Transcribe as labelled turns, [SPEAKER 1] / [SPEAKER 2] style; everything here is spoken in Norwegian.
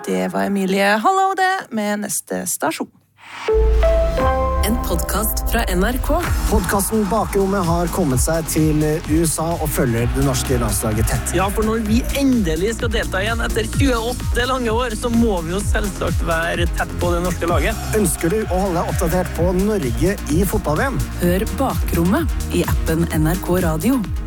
[SPEAKER 1] Det var Emilie Hallo det med neste stasjon.
[SPEAKER 2] En podcast fra NRK.
[SPEAKER 3] Podcasten Bakrommet har kommet seg til USA og følger det norske landslaget tett.
[SPEAKER 4] Ja, for når vi endelig skal delta igjen etter 28 lange år, så må vi jo selvsagt være tett på det norske laget.
[SPEAKER 3] Ønsker du å holde deg oppdatert på Norge i fotball-VM?
[SPEAKER 2] Hør Bakrommet i appen NRK Radio.